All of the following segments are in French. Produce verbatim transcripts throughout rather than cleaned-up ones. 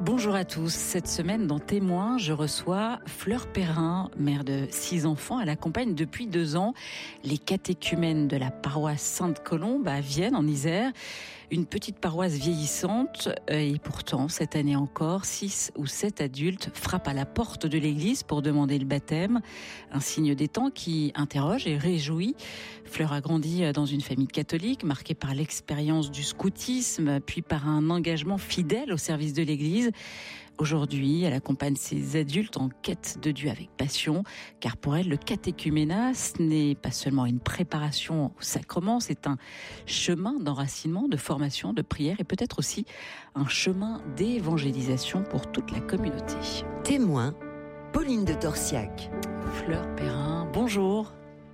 Bonjour à tous. Cette semaine, dans Témoins, je reçois Fleur Perrin, mère de six enfants. Elle accompagne depuis deux ans les catéchumènes de la paroisse Sainte-Colombe à Vienne, en Isère. Une petite paroisse vieillissante. Et pourtant, cette année encore, six ou sept adultes frappent à la porte de l'église pour demander le baptême. Un signe des temps qui interroge et réjouit. Fleur a grandi dans une famille catholique, marquée par l'expérience du scoutisme, puis par un engagement fidèle au service de l'église. Aujourd'hui, elle accompagne ses adultes en quête de Dieu avec passion, car pour elle, le catéchuménat, ce n'est pas seulement une préparation au sacrement, c'est un chemin d'enracinement, de formation, de prière et peut-être aussi un chemin d'évangélisation pour toute la communauté. Témoin, Pauline de Torsiac. Fleur Perrin, bonjour.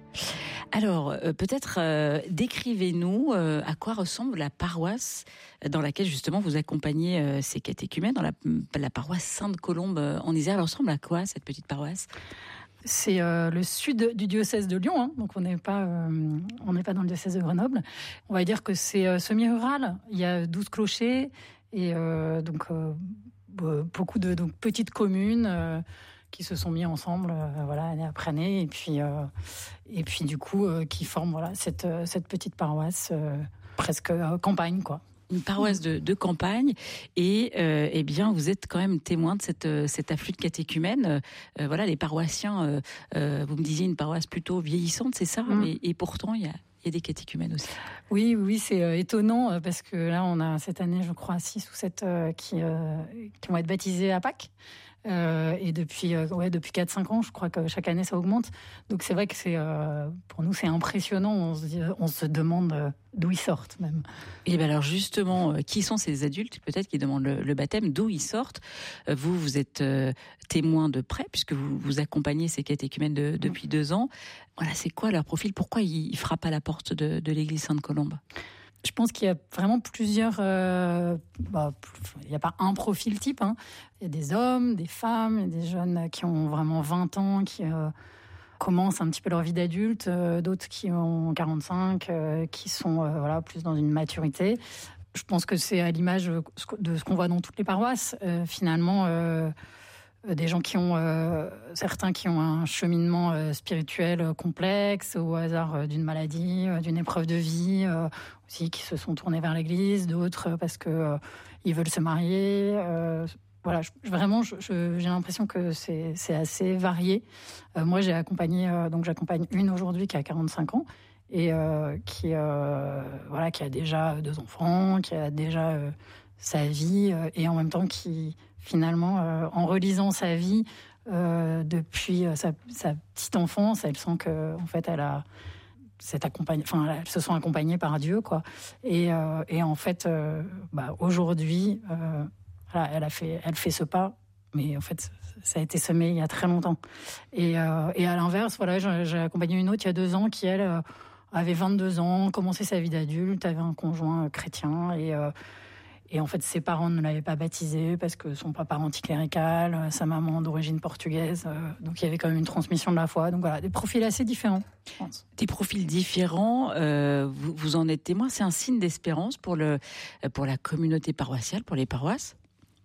Alors, euh, peut-être euh, décrivez-nous euh, à quoi ressemble la paroisse dans laquelle justement vous accompagnez euh, ces catéchumènes, dans la, la paroisse Sainte-Colombe euh, en Isère. Elle ressemble à quoi cette petite paroisse ? C'est euh, le sud du diocèse de Lyon, hein, donc on n'est pas, euh, on n'est pas dans le diocèse de Grenoble. On va dire que c'est euh, semi-rural. Il y a douze clochers et euh, donc euh, beaucoup de donc petites communes. Euh, qui se sont mis ensemble, euh, voilà, année après année, et puis, euh, et puis du coup, euh, qui forment voilà cette euh, cette petite paroisse euh, presque euh, campagne, quoi. Une paroisse de, de campagne, et euh, eh bien, vous êtes quand même témoin de cette cet afflux de catéchumènes. Euh, voilà, les paroissiens. Euh, euh, vous me disiez une paroisse plutôt vieillissante, c'est ça, mmh. et, et pourtant il y a il y a des catéchumènes aussi. Oui, oui, c'est euh, étonnant parce que là, on a cette année, je crois, six ou sept euh, qui euh, qui vont être baptisés à Pâques. Euh, et depuis euh, ouais depuis quatre cinq ans, je crois que chaque année ça augmente. Donc c'est vrai que c'est euh, pour nous c'est impressionnant. On se dit, on se demande euh, d'où ils sortent même. Et bien alors justement, euh, qui sont ces adultes peut-être qui demandent le, le baptême, d'où ils sortent? euh, Vous vous êtes euh, témoin de près puisque vous vous accompagnez ces catéchumènes de, depuis mmh. deux ans. Voilà, c'est quoi leur profil? Pourquoi ils, ils frappent à la porte de, de l'église Sainte-Colombe? Je pense qu'il y a vraiment plusieurs... Euh, bah, il n'y a pas un profil type. Hein. Il y a des hommes, des femmes, il y a des jeunes qui ont vraiment vingt ans, qui euh, commencent un petit peu leur vie d'adulte, euh, d'autres qui ont quarante-cinq, euh, qui sont euh, voilà, plus dans une maturité. Je pense que c'est à l'image de ce qu'on voit dans toutes les paroisses. Euh, finalement... Euh, des gens qui ont euh, certains qui ont un cheminement euh, spirituel euh, complexe au hasard euh, d'une maladie, euh, d'une épreuve de vie, euh, aussi qui se sont tournés vers l'église, d'autres euh, parce que euh, ils veulent se marier. Euh, voilà, je, vraiment, je, je, j'ai l'impression que c'est, c'est assez varié. Euh, moi, j'ai accompagné, euh, donc j'accompagne une aujourd'hui qui a quarante-cinq ans et euh, qui euh, voilà, qui a déjà deux enfants, qui a déjà euh, sa vie euh, et en même temps qui finalement, euh, en relisant sa vie euh, depuis euh, sa, sa petite enfance, elle sent que en fait, elle a cette accompagne, enfin, elles se sont accompagnées par Dieu, quoi. Et, euh, et en fait, euh, bah, aujourd'hui, euh, voilà, elle a fait, elle fait ce pas, mais en fait, ça a été semé il y a très longtemps. Et, euh, et à l'inverse, voilà, j'ai, j'ai accompagné une autre il y a deux ans qui elle euh, avait vingt-deux ans, commençait sa vie d'adulte, avait un conjoint euh, chrétien et euh, Et en fait, ses parents ne l'avaient pas baptisé parce que son papa anticlérical, sa maman d'origine portugaise. Donc, il y avait quand même une transmission de la foi. Donc voilà, des profils assez différents, je pense. Des profils différents, euh, vous, vous en êtes témoin. C'est un signe d'espérance pour, le, pour la communauté paroissiale, pour les paroisses?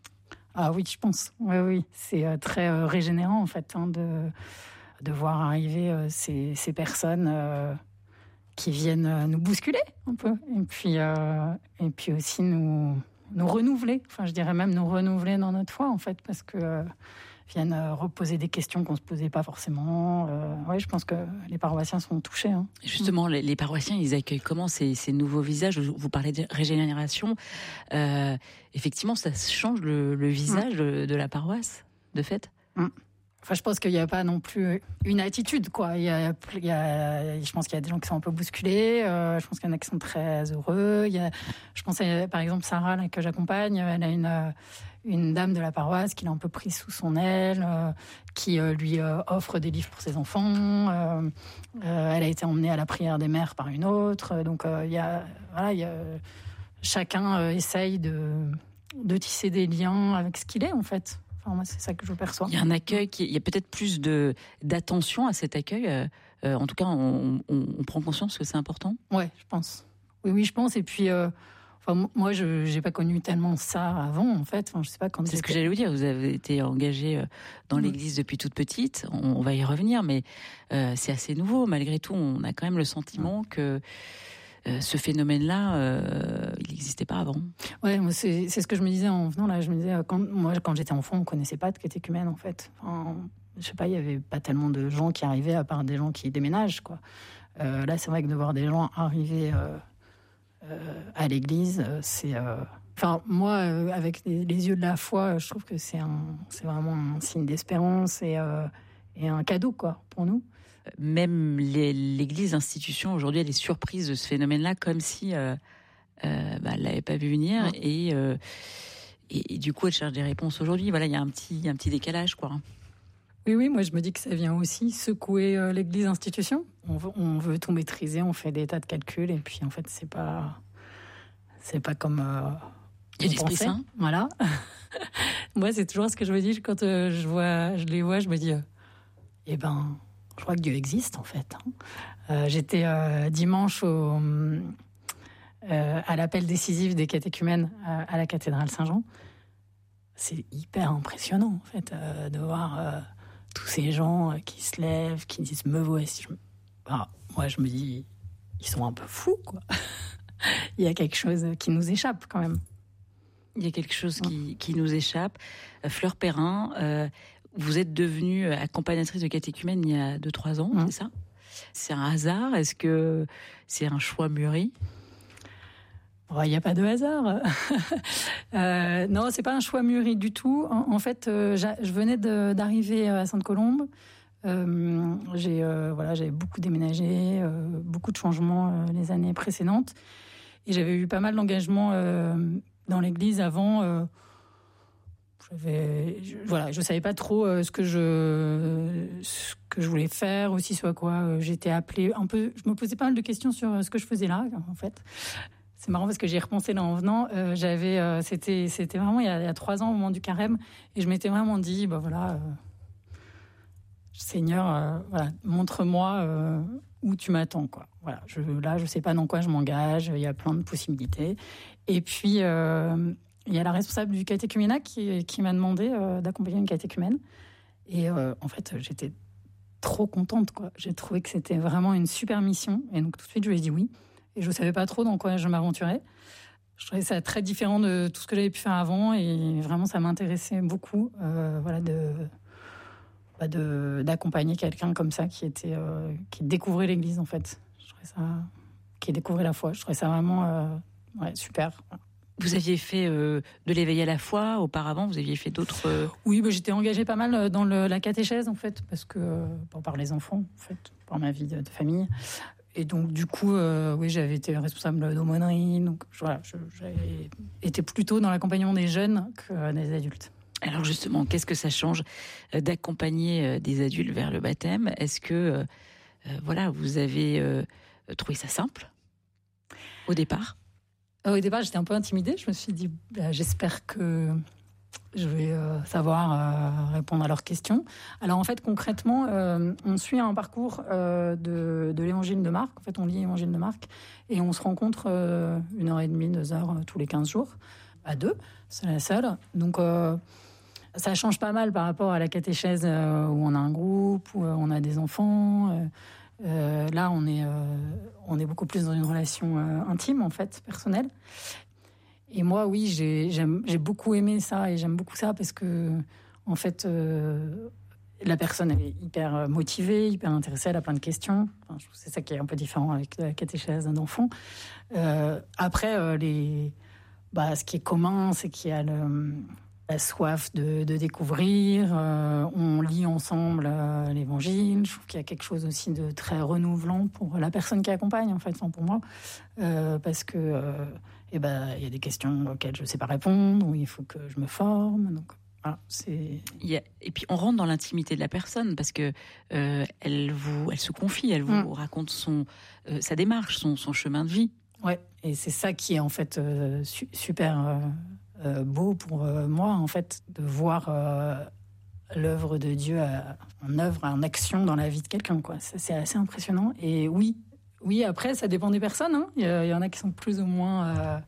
Ah oui, je pense. Oui, oui. C'est très euh, régénérant, en fait, hein, de, de voir arriver euh, ces, ces personnes... Euh, qui viennent nous bousculer un peu, et puis, euh, et puis aussi nous, nous renouveler, enfin je dirais même nous renouveler dans notre foi en fait, parce que euh, viennent euh, reposer des questions qu'on se posait pas forcément. Euh, ouais, je pense que les paroissiens sont touchés. Hein. Justement, les, les paroissiens, ils accueillent comment ces, ces nouveaux visages? Vous parlez de régénération. Euh, effectivement, ça change le, le visage mmh. de, de la paroisse, de fait. Mmh. Enfin, je pense qu'il n'y a pas non plus une attitude, quoi. Il y a, il y a, je pense qu'il y a des gens qui sont un peu bousculés. Euh, je pense qu'il y en a qui sont très heureux. Il y a, je pense, à, par exemple, Sarah, là, que j'accompagne, elle a une, une dame de la paroisse qui l'a un peu prise sous son aile, euh, qui euh, lui euh, offre des livres pour ses enfants. Euh, euh, elle a été emmenée à la prière des mères par une autre. Donc, euh, il y a, voilà, il y a, chacun euh, essaye de, de tisser des liens avec ce qu'il est, en fait. Enfin, moi, c'est ça que je perçois. Il y a un accueil, qui, il y a peut-être plus de, d'attention à cet accueil. Euh, euh, en tout cas, on, on, on prend conscience que c'est important. Ouais, je pense. Oui, oui, je pense. Et puis, euh, Enfin, moi, je j'ai pas connu tellement ça avant, en fait. Enfin, je sais pas quand. C'est ce que j'allais vous dire. Vous avez été engagée dans l'Église depuis toute petite. On, on va y revenir, mais euh, c'est assez nouveau. Malgré tout, on a quand même le sentiment que euh, ce phénomène-là, euh, il n'existait pas avant. Ouais, moi, c'est, c'est ce que je me disais en venant là. Je me disais, quand, moi, quand j'étais enfant, on connaissait pas de catéchumène, en fait. Enfin, je sais pas, il y avait pas tellement de gens qui arrivaient, à part des gens qui déménagent, quoi. Euh, là, c'est vrai que de voir des gens arriver euh, euh, à l'église, euh, c'est. Euh... Enfin, moi, euh, avec les, les yeux de la foi, je trouve que c'est un, c'est vraiment un signe d'espérance et, euh, et un cadeau, quoi, pour nous. Même les, l'Église, l'institution, aujourd'hui, elle est surprise de ce phénomène-là, comme si euh, euh, bah, elle l'avait pas vu venir, ouais. et, euh, et, et du coup, elle cherche des réponses aujourd'hui. Voilà, il y a un petit, un petit décalage, quoi. Oui, oui, moi je me dis que ça vient aussi secouer euh, l'Église institution. On veut, on veut tout maîtriser, on fait des tas de calculs, et puis en fait, c'est pas, c'est pas comme. Euh, il y a l'Esprit Saint. Voilà. Moi, c'est toujours ce que je me dis quand euh, je vois, je les vois, je me dis, euh, eh ben. Je crois que Dieu existe, en fait. Euh, j'étais euh, dimanche au, euh, à l'appel décisif des catéchumènes euh, à la cathédrale Saint-Jean. C'est hyper impressionnant, en fait, euh, de voir euh, tous ces gens euh, qui se lèvent, qui disent « me voici ». Ah, moi, je me dis, ils sont un peu fous, quoi. Il y a quelque chose qui nous échappe, quand même. Il y a quelque chose qui, qui nous échappe. Fleur Perrin, euh, vous êtes devenue accompagnatrice de catéchumène il y a deux trois ans, mmh. c'est ça ? C'est un hasard ? Est-ce que c'est un choix mûri ? Oh, il n'y a pas de hasard. euh, non, c'est pas un choix mûri du tout. En, en fait, euh, je venais de, d'arriver à Sainte-Colombe. Euh, j'ai, euh, voilà, j'avais beaucoup déménagé, euh, beaucoup de changements euh, les années précédentes. Et j'avais eu pas mal d'engagement euh, dans l'église avant. Euh, J'avais, je, voilà, je savais pas trop euh, ce que je ce que je voulais faire aussi, soit quoi euh, j'étais appelée un peu. Je me posais pas mal de questions sur euh, ce que je faisais là, en fait. C'est marrant parce que j'y ai repensé là en venant. Euh, j'avais, euh, c'était c'était vraiment il y, a, il y a trois ans au moment du carême, et je m'étais vraiment dit, bah voilà, euh, Seigneur, euh, voilà, montre-moi euh, où tu m'attends, quoi. Voilà, je, là, je sais pas dans quoi je m'engage. Il y a plein de possibilités. Et puis. Euh, Il y a la responsable du catéchuménat qui, qui m'a demandé euh, d'accompagner une catéchumène. Et euh, en fait, j'étais trop contente, quoi. J'ai trouvé que c'était vraiment une super mission. Et donc, tout de suite, je lui ai dit oui. Et je ne savais pas trop dans quoi je m'aventurais. Je trouvais ça très différent de tout ce que j'avais pu faire avant. Et vraiment, ça m'intéressait beaucoup euh, voilà, de, bah de, d'accompagner quelqu'un comme ça qui, était, euh, qui découvrait l'Église, en fait. Je trouvais ça, qui découvrait la foi. Je trouvais ça vraiment euh, ouais, super. Vous aviez fait euh, de l'éveil à la foi auparavant, vous aviez fait d'autres... Euh... Oui, bah, j'étais engagée pas mal dans le, la catéchèse, en fait, parce que, euh, par les enfants, en fait, par ma vie de, de famille. Et donc, du coup, euh, oui, j'avais été responsable d'aumônerie. Donc, voilà, je, j'avais été plutôt dans l'accompagnement des jeunes que des adultes. Alors, justement, qu'est-ce que ça change d'accompagner des adultes vers le baptême ? Est-ce que, euh, voilà, vous avez euh, trouvé ça simple au départ ? Au départ, j'étais un peu intimidée. Je me suis dit, bah, j'espère que je vais euh, savoir euh, répondre à leurs questions. Alors, en fait, concrètement, euh, on suit un parcours euh, de, de l'évangile de Marc. En fait, on lit l'évangile de Marc et on se rencontre euh, une heure et demie, deux heures euh, tous les quinze jours, à deux. C'est la seule. Donc, euh, ça change pas mal par rapport à la catéchèse euh, où on a un groupe, où euh, on a des enfants. Euh, Euh, là, on est, euh, on est beaucoup plus dans une relation euh, intime, en fait, personnelle. Et moi, oui, j'ai, j'aime, j'ai beaucoup aimé ça, et j'aime beaucoup ça parce que, en fait, euh, la personne elle est hyper motivée, hyper intéressée, elle a plein de questions. Enfin, je trouve que c'est ça qui est un peu différent avec la catéchèse d'un enfant. Euh, après, euh, les, bah, ce qui est commun, c'est qu'il y a le... la soif de, de découvrir, euh, on lit ensemble euh, l'évangile. Je trouve qu'il y a quelque chose aussi de très renouvelant pour la personne qui accompagne, en fait, enfin pour moi, euh, parce que euh, eh ben, il y a des questions auxquelles je ne sais pas répondre, où il faut que je me forme. Donc, voilà, c'est... Il y a, et puis on rentre dans l'intimité de la personne, parce que euh, elle, vous, elle se confie, elle vous mmh. raconte son, euh, sa démarche, son, son chemin de vie. Ouais, et c'est ça qui est en fait euh, su- super... Euh, Euh, beau pour euh, moi, en fait, de voir euh, l'œuvre de Dieu à, en œuvre, en action dans la vie de quelqu'un, quoi. Ça, c'est assez impressionnant. Et oui, Oui, après, ça dépend des personnes. Hein. Il, y a, il y en a qui sont plus ou moins euh,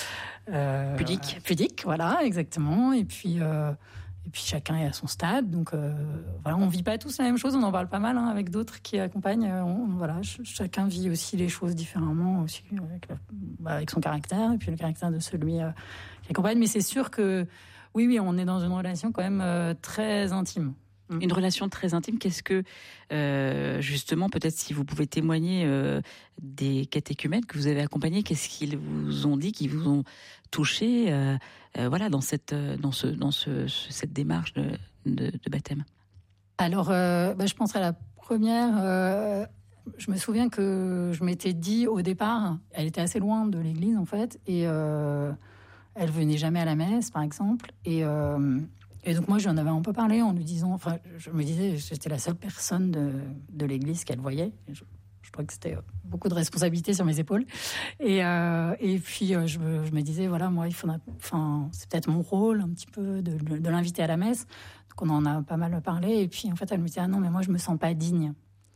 euh, pudiques. Pudiques, voilà, exactement. Et puis, euh, et puis chacun est à son stade. Donc, euh, voilà, on vit pas tous la même chose. On en parle pas mal hein, avec d'autres qui accompagnent. On, voilà, ch- chacun vit aussi les choses différemment, aussi avec, la, bah, avec son caractère et puis le caractère de celui euh, qui accompagne. Mais c'est sûr que oui, oui, on est dans une relation quand même euh, très intime. Une relation très intime. Qu'est-ce que, euh, justement, peut-être si vous pouvez témoigner euh, des catéchumènes que vous avez accompagnés, qu'est-ce qu'ils vous ont dit, qui vous ont touché, euh, euh, voilà, dans cette, dans ce, dans ce, cette démarche de, de, de baptême? Alors, euh, bah, je pense à la première. Euh, je me souviens que je m'étais dit au départ, elle était assez loin de l'église en fait, et euh, elle venait jamais à la messe, par exemple, et euh, Et donc moi, j'en avais un peu parlé en lui disant, enfin, je me disais, j'étais la seule personne de, de l'église qu'elle voyait. Je, je trouvais que c'était beaucoup de responsabilités sur mes épaules. Et, euh, et puis je me, je me disais, voilà, moi, il faudra, enfin, c'est peut-être mon rôle un petit peu de, de, de l'inviter à la messe. Donc on en a pas mal parlé. Et puis en fait, elle me disait, ah non, mais moi, je me sens pas digne.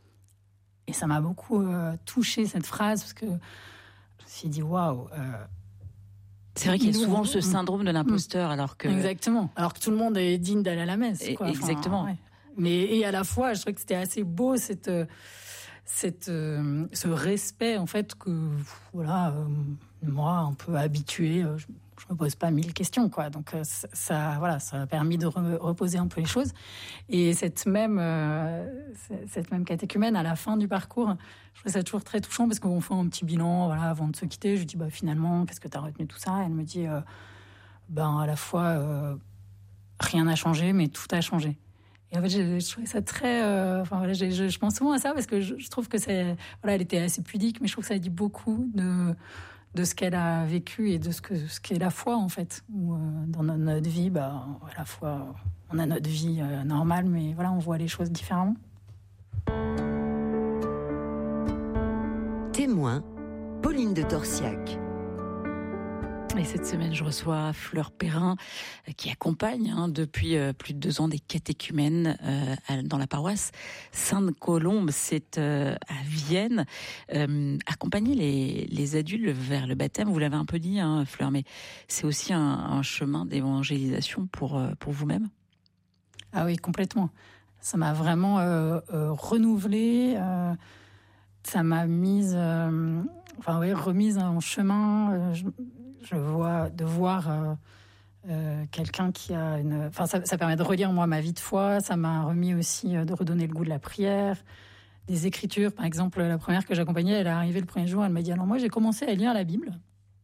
Et ça m'a beaucoup euh, touchée cette phrase parce que je me suis dit, waouh. Euh, C'est vrai qu'il y a souvent ce syndrome de l'imposteur, mmh. alors que... Exactement. Alors que tout le monde est digne d'aller à la messe. Quoi. Enfin, exactement. Ouais. Mais et à la fois, je trouvais que c'était assez beau cette, cette, euh, ce respect en fait que voilà, euh, moi un peu habituée, je, je me pose pas mille questions quoi. Donc ça, ça voilà, ça a permis de re- reposer un peu les choses. Et cette même, euh, cette même catéchumène à la fin du parcours. Je trouve ça toujours très touchant parce qu'on fait un petit bilan voilà, avant de se quitter. Je lui dis bah, finalement, qu'est-ce que tu as retenu tout ça? Elle me dit euh, ben, à la fois, euh, rien n'a changé, mais tout a changé. Et en fait, je, je trouvais ça très... Euh, enfin, voilà, je, je, je pense souvent à ça parce que je, je trouve que c'est... Voilà, elle était assez pudique, mais je trouve que ça dit beaucoup de, de ce qu'elle a vécu et de ce, que, ce qu'est la foi, en fait. Où, euh, dans notre, notre vie, bah, à la fois, on a notre vie euh, normale, mais voilà, on voit les choses différemment. Témoin, Pauline de Torsiac. Et cette semaine, je reçois Fleur Perrin, qui accompagne hein, depuis euh, plus de deux ans des catéchumènes euh, dans la paroisse Sainte-Colombe. C'est euh, à Vienne. Euh, accompagner les, les adultes vers le baptême, vous l'avez un peu dit, hein, Fleur, mais c'est aussi un, un chemin d'évangélisation pour, euh, pour vous-même? Ah oui, complètement. Ça m'a vraiment euh, euh, renouvelée. Euh, ça m'a mise... Euh, enfin, oui, remise en chemin. Euh, je, Je vois de voir euh, euh, quelqu'un qui a une. Enfin, ça, ça permet de relire moi ma vie de foi. Ça m'a remis aussi euh, de redonner le goût de la prière, des écritures. Par exemple, la première que j'accompagnais, elle est arrivée le premier jour. Elle m'a dit alors moi j'ai commencé à lire la Bible.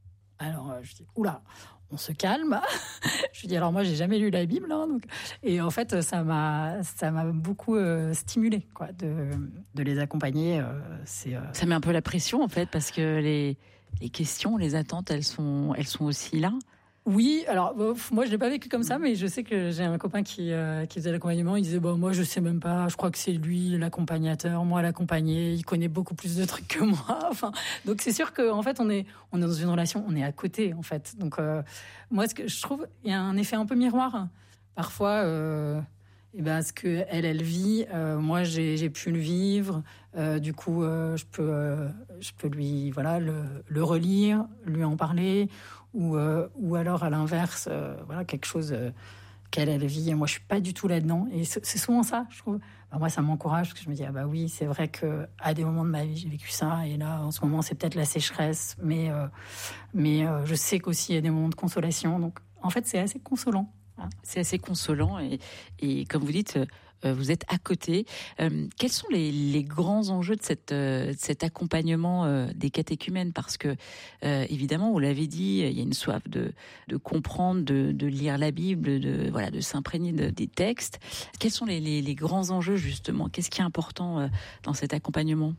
Alors euh, je dis oula, on se calme. Je lui dis alors moi j'ai jamais lu la Bible, hein, donc. Et en fait ça m'a ça m'a beaucoup euh, stimulée quoi de de les accompagner. Euh, c'est. Euh... Ça met un peu la pression en fait parce que les Les questions, les attentes, elles sont, elles sont aussi là. Oui, alors moi je l'ai pas vécu comme ça, mais je sais que j'ai un copain qui euh, qui faisait l'accompagnement. Il disait bon moi je sais même pas, je crois que c'est lui l'accompagnateur, moi l'accompagné. Il connaît beaucoup plus de trucs que moi. Enfin, donc c'est sûr que en fait on est on est dans une relation, on est à côté en fait. Donc euh, moi ce que je trouve, il y a un effet un peu miroir. Parfois. Euh, Et ben, ce que elle, elle vit, euh, moi j'ai, j'ai pu le vivre. Euh, du coup, euh, je peux, euh, je peux lui, voilà, le, le relire, lui en parler, ou, euh, ou alors à l'inverse, euh, voilà, quelque chose euh, qu'elle, elle vit. Et moi, je suis pas du tout là-dedans. Et c'est, c'est souvent ça, je trouve. Ben, moi, ça m'encourage parce que je me dis ah bah oui, c'est vrai que à des moments de ma vie j'ai vécu ça. Et là, en ce moment, c'est peut-être la sécheresse, mais, euh, mais euh, je sais qu'aussi il y a des moments de consolation. Donc, en fait, c'est assez consolant. C'est assez consolant et, et comme vous dites, euh, vous êtes à côté. Euh, quels sont les, les grands enjeux de, cette, euh, de cet accompagnement euh, des catéchumènes? Parce que, euh, évidemment, vous l'avez dit, il y a une soif de, de comprendre, de, de lire la Bible, de, voilà, de s'imprégner de, des textes. Quels sont les, les, les grands enjeux, justement? Qu'est-ce qui est important euh, dans cet accompagnement?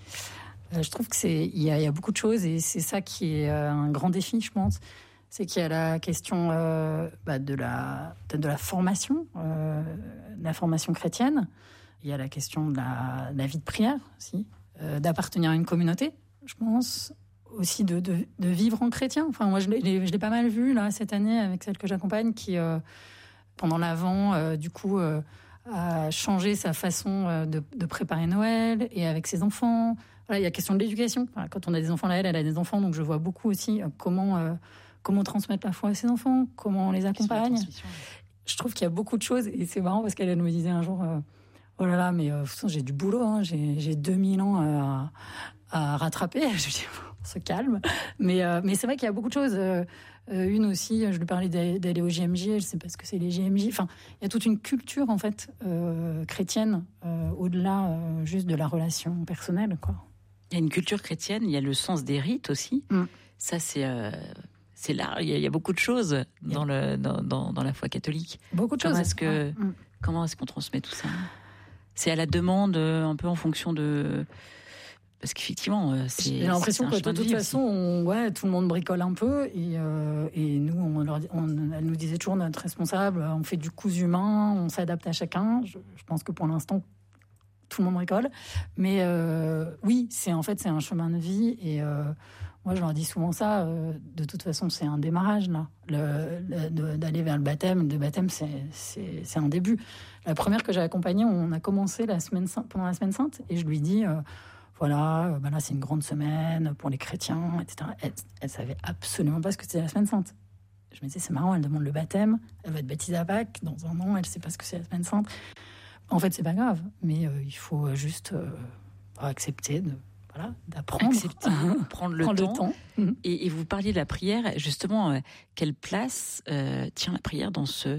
euh, Je trouve qu'il y, y a beaucoup de choses et c'est ça qui est euh, un grand défi, je pense. C'est qu'il y a la question euh, bah, de, la, de la formation, euh, de la formation chrétienne. Il y a la question de la, de la vie de prière aussi, euh, d'appartenir à une communauté, je pense. Aussi de, de, de vivre en chrétien. Enfin, moi, je l'ai, je l'ai pas mal vu là, cette année avec celle que j'accompagne qui, euh, pendant l'Avent, euh, du coup, euh, à changer sa façon de, de préparer Noël et avec ses enfants. Voilà, il y a la question de l'éducation. Voilà, quand on a des enfants, là, elle, elle a des enfants, donc je vois beaucoup aussi comment, euh, comment transmettre la foi à ses enfants, comment on les accompagne. Je trouve qu'il y a beaucoup de choses, et c'est marrant parce qu'elle elle me disait un jour, euh, oh là là, mais euh, j'ai du boulot, hein, j'ai, j'ai deux mille ans à, à rattraper. Je lui dis, on se calme. Mais, euh, mais c'est vrai qu'il y a beaucoup de choses. Euh, une aussi, je lui parlais d'aller au J M J, je ne sais pas ce que c'est les J M J. Enfin, il y a toute une culture, en fait, euh, chrétienne, euh, au-delà euh, juste de la relation personnelle, quoi. Il y a une culture chrétienne, il y a le sens des rites aussi. Mm. Ça, c'est... Euh... C'est là, il y, y a beaucoup de choses dans, le, dans, dans, dans la foi catholique. Beaucoup de comment choses. Est-ce que, mmh. Comment est-ce qu'on transmet tout ça ? C'est à la demande, un peu en fonction de... Parce qu'effectivement, c'est J'ai l'impression c'est que de toute façon, on, ouais, tout le monde bricole un peu. Et, euh, et nous, on leur, on, elle nous disait toujours, notre responsable, on fait du cousu humain, on s'adapte à chacun. Je, je pense que pour l'instant, tout le monde bricole. Mais euh, oui, c'est, en fait, c'est un chemin de vie. Et... Euh, moi, je leur dis souvent ça. Euh, de toute façon, c'est un démarrage, là. Le, le, de, d'aller vers le baptême, le baptême, c'est, c'est, c'est un début. La première que j'ai accompagnée, on a commencé la semaine sainte, pendant la semaine sainte, et je lui dis, euh, voilà, euh, ben là, c'est une grande semaine pour les chrétiens, et cetera. Elle, elle savait absolument pas ce que c'était la semaine sainte. Je me disais, c'est marrant, elle demande le baptême, elle va être baptisée à Pâques, dans un an, elle sait pas ce que c'est la semaine sainte. En fait, c'est pas grave, mais euh, il faut juste euh, accepter de... Voilà, d'apprendre, accepter, prendre le prendre temps. Le temps. Et, et vous parliez de la prière, justement, euh, quelle place euh, tient la prière dans ce,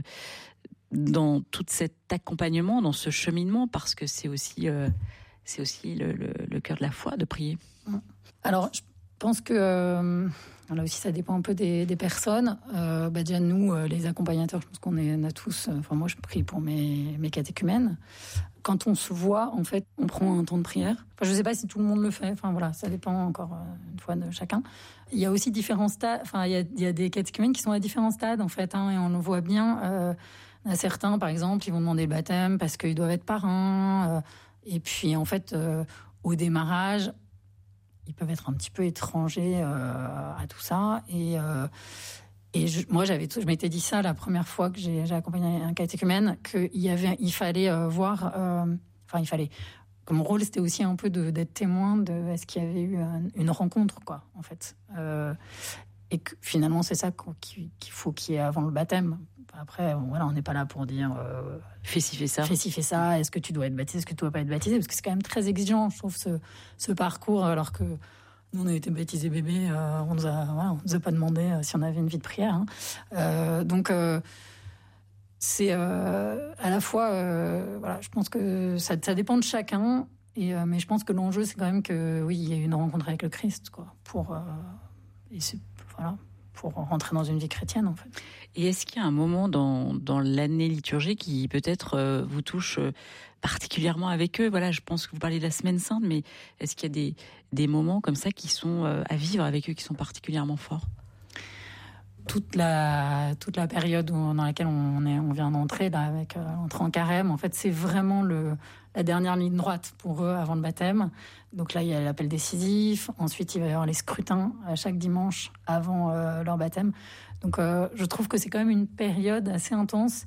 dans tout cet accompagnement, dans ce cheminement, parce que c'est aussi, euh, c'est aussi le, le, le cœur de la foi de prier. Alors, je pense que euh, là aussi, ça dépend un peu des, des personnes. Euh, bah déjà, nous, euh, les accompagnateurs, je pense qu'on est, on a tous. Enfin, euh, moi, je prie pour mes, mes catéchumènes. Quand on se voit, en fait, on prend un temps de prière. Enfin, je ne sais pas si tout le monde le fait. Enfin, voilà, ça dépend encore euh, une fois de chacun. Il y a aussi différents stades. Enfin, il y a, il y a des catéchumènes qui sont à différents stades, en fait, hein, et on le voit bien. Euh, il y a certains, par exemple, ils vont demander le baptême parce qu'ils doivent être parrains. Euh, et puis, en fait, euh, au démarrage, ils peuvent être un petit peu étrangers euh, à tout ça. Et... Euh, Et je, moi, j'avais, je m'étais dit ça la première fois que j'ai, j'ai accompagné un catéchumène, qu'il y avait, il fallait euh, voir, euh, enfin, il fallait, mon rôle, c'était aussi un peu de, d'être témoin de est-ce qu'il y avait eu un, une rencontre, quoi, en fait. Euh, et que finalement, c'est ça qu'il, qu'il faut qu'il y ait avant le baptême. Après, voilà, on n'est pas là pour dire euh, fais ci, fais ça. Fais ci, fais ça. Est-ce que tu dois être baptisé, est-ce que tu dois pas être baptisé? Parce que c'est quand même très exigeant, je trouve, ce, ce parcours, alors que nous, on a été baptisés bébés, euh, on nous a, voilà, on nous a pas demandé euh, si on avait une vie de prière. Hein. Euh, donc, euh, c'est euh, à la fois, euh, voilà, je pense que ça, ça dépend de chacun, et, euh, mais je pense que l'enjeu, c'est quand même que, oui, il y a une rencontre avec le Christ, quoi, pour, euh, et c'est, voilà, pour rentrer dans une vie chrétienne, en fait. Et est-ce qu'il y a un moment dans, dans l'année liturgique qui peut-être euh, vous touche euh, particulièrement avec eux? Voilà, je pense que vous parlez de la Semaine Sainte, mais est-ce qu'il y a des, des moments comme ça qui sont euh, à vivre avec eux, qui sont particulièrement forts? Toute la, toute la période où, dans laquelle on, est, on vient d'entrer, là, avec euh, l'entrée en carême, en fait, c'est vraiment le, la dernière ligne droite pour eux avant le baptême. Donc là, il y a l'appel décisif. Ensuite, il va y avoir les scrutins à chaque dimanche avant euh, leur baptême. Donc, euh, je trouve que c'est quand même une période assez intense.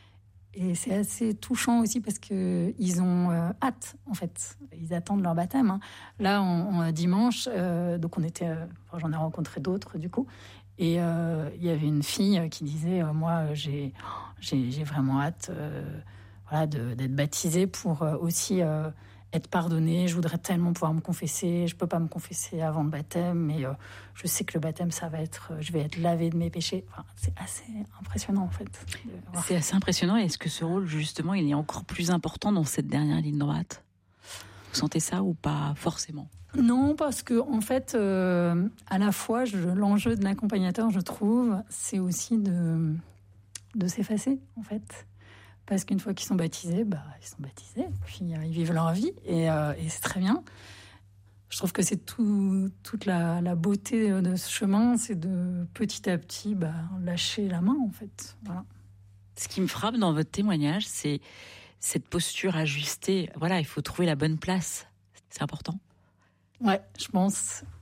Et c'est assez touchant aussi parce qu'ils ont euh, hâte, en fait. Ils attendent leur baptême. Hein. Là, on, on, dimanche, euh, donc on était, euh, enfin, j'en ai rencontré d'autres, du coup. Et il euh, y avait une fille qui disait euh, moi, j'ai, j'ai, j'ai vraiment hâte euh, voilà, de, d'être baptisée pour euh, aussi euh, être pardonnée. Je voudrais tellement pouvoir me confesser. Je ne peux pas me confesser avant le baptême, mais euh, je sais que le baptême, ça va être, je vais être lavée de mes péchés. Enfin, c'est assez impressionnant, en fait. C'est assez impressionnant. Et est-ce que ce rôle, justement, il est encore plus important dans cette dernière ligne droite? Vous sentez ça ou pas forcément? Non, parce que en fait, euh, à la fois, je, l'enjeu de l'accompagnateur, je trouve, c'est aussi de, de s'effacer, en fait. Parce qu'une fois qu'ils sont baptisés, bah, ils sont baptisés, puis euh, ils vivent leur vie, et, euh, et c'est très bien. Je trouve que c'est tout, toute la, la beauté de ce chemin, c'est de petit à petit bah, lâcher la main, en fait. Voilà. Ce qui me frappe dans votre témoignage, c'est cette posture ajustée. Voilà, il faut trouver la bonne place. C'est important. Ouais, je pense.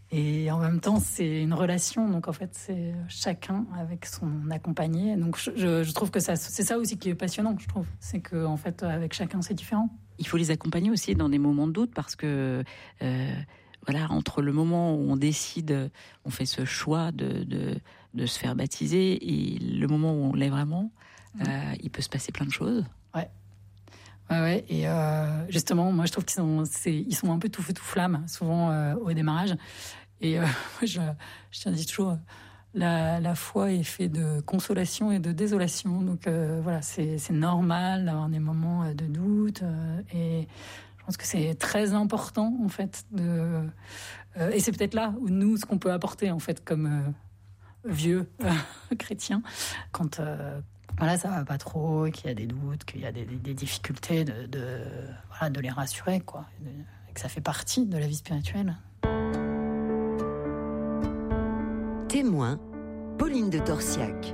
Et en même temps, c'est une relation. Donc, en fait, c'est chacun avec son accompagné. Donc, je, je trouve que ça, c'est ça aussi qui est passionnant, je trouve. C'est qu'en fait, avec chacun, c'est différent. Il faut les accompagner aussi dans des moments de doute parce que, euh, voilà, entre le moment où on décide, on fait ce choix de, de, de se faire baptiser et le moment où on l'est vraiment, mmh. euh, il peut se passer plein de choses. Ouais. Ouais, ouais. Et euh, justement, moi, je trouve qu'ils sont, c'est, ils sont un peu tout feu tout flamme, souvent euh, au démarrage. Et euh, je, je tiens à dire toujours, la, la foi est faite de consolation et de désolation. Donc euh, voilà, c'est, c'est normal d'avoir des moments de doute. Euh, et je pense que c'est très important, en fait. De, euh, et c'est peut-être là où nous, ce qu'on peut apporter, en fait, comme euh, vieux euh, chrétiens, quand euh, voilà, ça va pas trop, qu'il y a des doutes, qu'il y a des, des, des difficultés, de, de, voilà, de les rassurer, quoi. De, que ça fait partie de la vie spirituelle. Témoin, Pauline de Torsiac.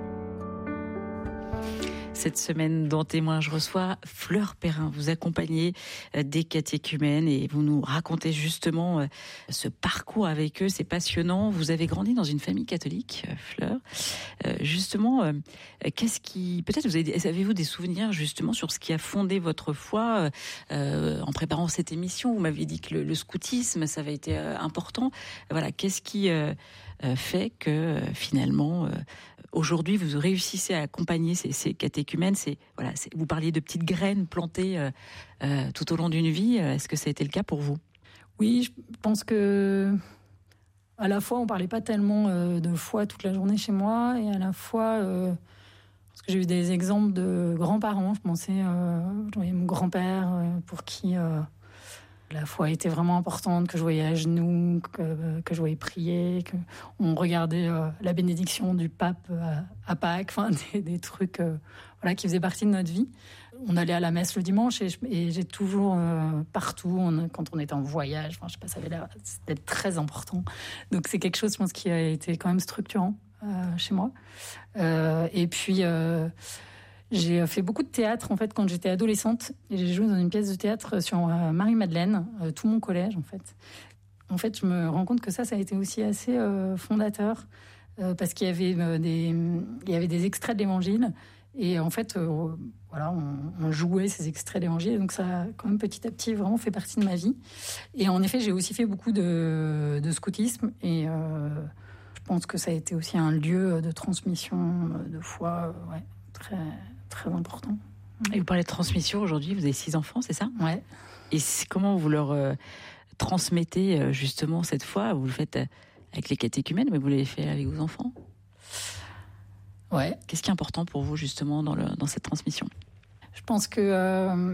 Cette semaine, dans Témoin, je reçois Fleur Perrin. Vous accompagnez des catéchumènes et vous nous racontez justement ce parcours avec eux. C'est passionnant. Vous avez grandi dans une famille catholique, Fleur. Justement, qu'est-ce qui... Peut-être vous avez, avez-vous des souvenirs justement sur ce qui a fondé votre foi euh, en préparant cette émission? Vous m'aviez dit que le, le scoutisme, ça avait été important. Voilà, qu'est-ce qui... Euh, fait que euh, finalement euh, aujourd'hui vous réussissez à accompagner ces, ces catéchumènes. C'est, voilà, c'est, vous parliez de petites graines plantées euh, euh, tout au long d'une vie. Est-ce que ça a été le cas pour vous? Oui, je pense que à la fois on parlait pas tellement euh, de foi toute la journée chez moi, et à la fois euh, parce que j'ai eu des exemples de grands-parents. Je pensais euh, j'avais mon grand-père euh, pour qui euh, la foi était vraiment importante, que je voyais à genoux, que, que je voyais prier, qu'on regardait euh, la bénédiction du pape à, à Pâques, enfin, des, des trucs euh, voilà, qui faisaient partie de notre vie. On allait à la messe le dimanche et, je, et j'ai toujours, euh, partout, on, quand on était en voyage, enfin, je sais pas, ça avait l'air d'être très important. Donc c'est quelque chose, je pense, qui a été quand même structurant euh, chez moi. Euh, et puis... Euh, J'ai fait beaucoup de théâtre en fait quand j'étais adolescente, et j'ai joué dans une pièce de théâtre sur euh, Marie-Madeleine, euh, tout mon collège en fait. En fait, je me rends compte que ça, ça a été aussi assez euh, fondateur euh, parce qu'il y avait euh, des, il y avait des extraits de l'Évangile, et en fait, euh, voilà, on, on jouait ces extraits de l'Évangile, donc ça a quand même petit à petit vraiment fait partie de ma vie. Et en effet, j'ai aussi fait beaucoup de, de scoutisme, et euh, je pense que ça a été aussi un lieu de transmission de foi, euh, ouais, très très important. Et vous parlez de transmission aujourd'hui, vous avez six enfants, c'est ça? Ouais. Et comment vous leur euh, transmettez euh, justement cette foi? Vous le faites euh, avec les catéchumènes, mais vous l'avez fait avec vos enfants? Ouais. Qu'est-ce qui est important pour vous justement dans, le, dans cette transmission? Je pense que euh,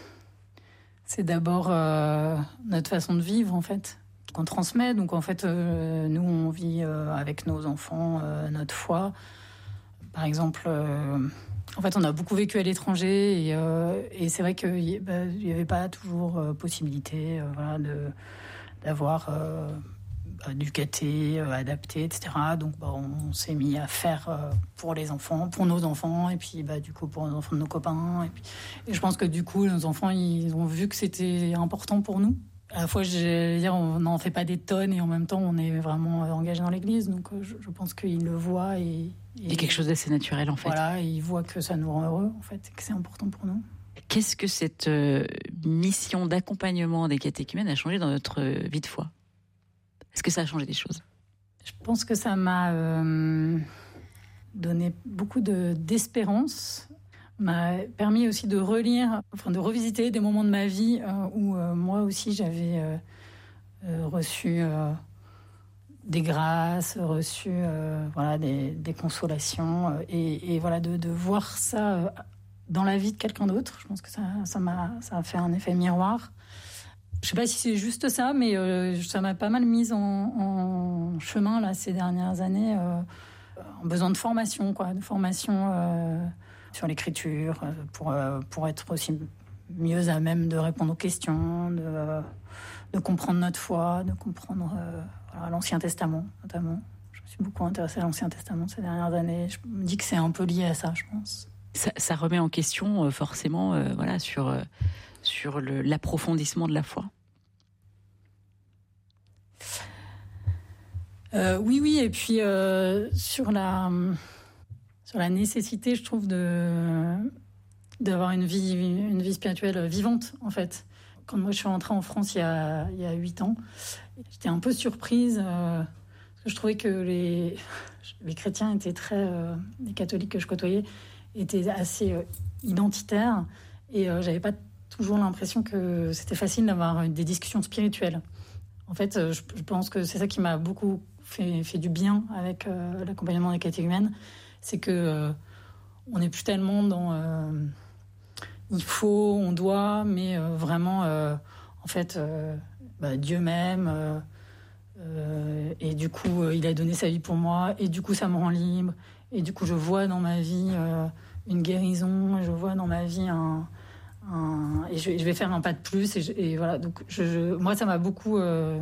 c'est d'abord euh, notre façon de vivre en fait, qu'on transmet. Donc en fait, euh, nous on vit euh, avec nos enfants euh, notre foi. Par exemple... Euh, En fait, on a beaucoup vécu à l'étranger, et, euh, et c'est vrai qu'il n'y bah, avait pas toujours euh, possibilité euh, voilà, de, d'avoir euh, bah, du caté euh, adapté, et cetera. Donc, bah, on, on s'est mis à faire euh, pour les enfants, pour nos enfants, et puis bah, du coup pour les enfants de nos copains. Et, puis, et je pense que du coup, nos enfants, ils ont vu que c'était important pour nous. À la fois, je vais dire, on n'en fait pas des tonnes, et en même temps, on est vraiment engagé dans l'Église. Donc, je, je pense qu'ils le voient. Et, et il y a quelque chose d'assez naturel, en fait. Voilà, et ils voient que ça nous rend heureux, en fait, et que c'est important pour nous. Qu'est-ce que cette euh, mission d'accompagnement des catéchumènes a changé dans notre vie de foi? Est-ce que ça a changé des choses? Je pense que ça m'a euh, donné beaucoup de, d'espérance, m'a permis aussi de relire, enfin de revisiter des moments de ma vie euh, où euh, moi aussi j'avais euh, euh, reçu euh, des grâces, reçu euh, voilà, des, des consolations, euh, et, et voilà, de, de voir ça euh, dans la vie de quelqu'un d'autre. Je pense que ça, ça, m'a, ça a fait un effet miroir. Je ne sais pas si c'est juste ça, mais euh, ça m'a pas mal mise en, en chemin là, ces dernières années, euh, en besoin de formation, quoi, de formation euh, sur l'écriture, euh, pour, euh, pour être aussi mieux à même de répondre aux questions, de, euh, de comprendre notre foi, de comprendre euh, voilà, l'Ancien Testament notamment. Je me suis beaucoup intéressée à l'Ancien Testament ces dernières années. Je me dis que c'est un peu lié à ça, je pense. Ça, ça remet en question euh, forcément euh, voilà, sur, euh, sur le, l'approfondissement de la foi. Euh, oui, oui, et puis euh, sur la sur la nécessité, je trouve, de d'avoir une vie une vie spirituelle vivante, en fait. Quand moi je suis rentrée en France il y a il y a huit ans, j'étais un peu surprise euh, parce que je trouvais que les les chrétiens étaient très euh, les catholiques que je côtoyais étaient assez euh, identitaires et euh, j'avais pas toujours l'impression que c'était facile d'avoir des discussions spirituelles. En fait, euh, je, je pense que c'est ça qui m'a beaucoup fait, fait du bien avec euh, l'accompagnement des catéchumènes, c'est que euh, on n'est plus tellement dans euh, il faut, on doit, mais euh, vraiment, euh, en fait, euh, bah, Dieu m'aime, euh, euh, et du coup, euh, il a donné sa vie pour moi, et du coup, ça me rend libre, et du coup, je vois dans ma vie euh, une guérison, je vois dans ma vie un, un et je, je vais faire un pas de plus, et, je, et voilà. Donc, je, je, moi, ça m'a beaucoup euh,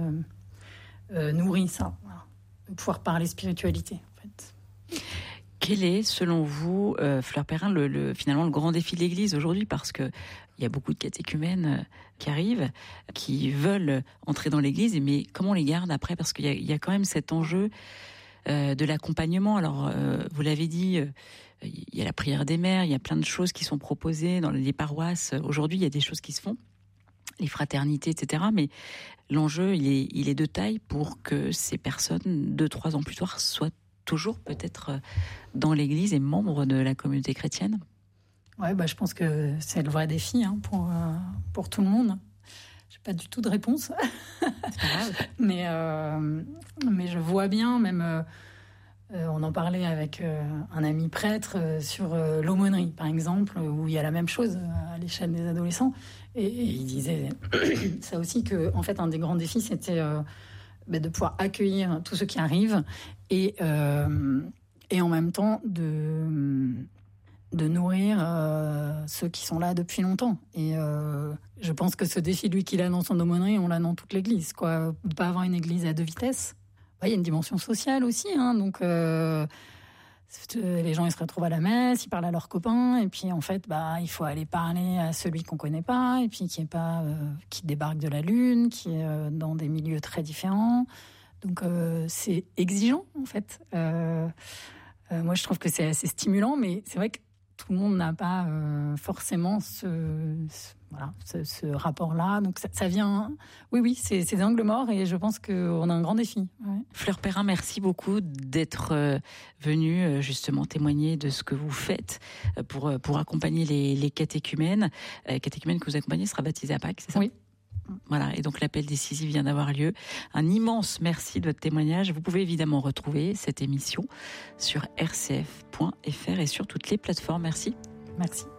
euh, nourri ça, voilà, de pouvoir parler spiritualité, en fait. Quel est, selon vous, euh, Fleur Perrin, le, le, finalement le grand défi de l'Église aujourd'hui? Parce qu'il y a beaucoup de catéchumènes qui arrivent, qui veulent entrer dans l'Église, mais comment on les garde après? Parce qu'il y a, il y a quand même cet enjeu euh, de l'accompagnement. Alors, euh, vous l'avez dit, euh, il y a la prière des mères, il y a plein de choses qui sont proposées dans les paroisses. Aujourd'hui, il y a des choses qui se font, les fraternités, et cetera. Mais l'enjeu, il est, il est de taille pour que ces personnes, deux, trois ans plus tard, soient toujours peut-être dans l'Église et membres de la communauté chrétienne? Ouais, bah, je pense que c'est le vrai défi hein, pour, euh, pour tout le monde. Je n'ai pas du tout de réponse. C'est pas grave. mais, euh, mais je vois bien, même, euh, on en parlait avec euh, un ami prêtre euh, sur euh, l'aumônerie, par exemple, où il y a la même chose à l'échelle des adolescents. Et, et il disait ça aussi, que, en fait, un des grands défis, c'était euh, bah, de pouvoir accueillir tous ceux qui arrivent et, euh, et en même temps de, de nourrir euh, ceux qui sont là depuis longtemps. Et euh, je pense que ce défi, lui, qu'il a dans son aumônerie, on l'a dans toute l'Église, quoi. Ne pas avoir une Église à deux vitesses. Il y a une dimension sociale aussi, hein, donc euh, les gens ils se retrouvent à la messe, ils parlent à leurs copains, et puis en fait, bah, il faut aller parler à celui qu'on connaît pas, et puis qui est pas, euh, qui débarque de la lune, qui est euh, dans des milieux très différents. Donc euh, c'est exigeant en fait. Euh, euh, moi je trouve que c'est assez stimulant, mais c'est vrai que tout le monde n'a pas euh, forcément ce, ce, voilà, ce, ce rapport-là. Donc ça, ça vient... Oui, oui, c'est, c'est des angles morts et je pense qu'on a un grand défi. Ouais. Fleur Perrin, merci beaucoup d'être euh, venue euh, justement témoigner de ce que vous faites euh, pour, pour accompagner les, les catéchumènes. Euh, catéchumène que vous accompagnez sera baptisé à Pâques, c'est ça? Oui. Voilà, et donc l'appel décisif vient d'avoir lieu. Un immense merci de votre témoignage. Vous pouvez évidemment retrouver cette émission sur r c f point f r et sur toutes les plateformes. Merci. Merci.